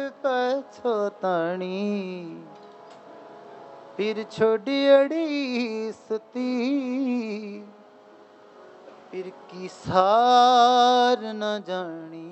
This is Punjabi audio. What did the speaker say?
छोताणी फिर छोड़ी अड़ी सती फिर की सार न जानी